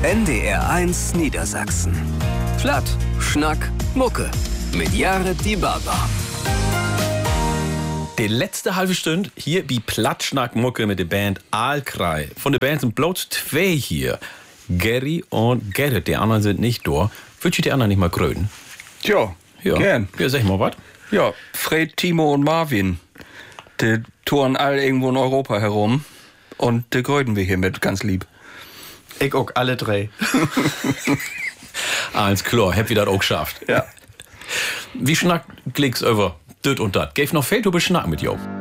NDR1 Niedersachsen. Platt, Schnack, Mucke. Mit Jared Die Barber. Die letzte halbe Stunde hier bei Plattschnack Mucke mit der Band Aalkrei. Von der Band sind bloß zwei hier. Gary und Gerrit. Die anderen sind nicht da. Würdest du die anderen nicht mal gröden? Ja, gern. Ja, sag mal was. Ja, Fred, Timo und Marvin. Die touren alle irgendwo in Europa herum. Und die gröden wir hiermit ganz lieb. Ich auch, alle drei. Alles klar, habt ihr das auch geschafft. Ja. Wie schnackt Klicks über dit und dat? Geef noch viel zu beschnacken mit jou.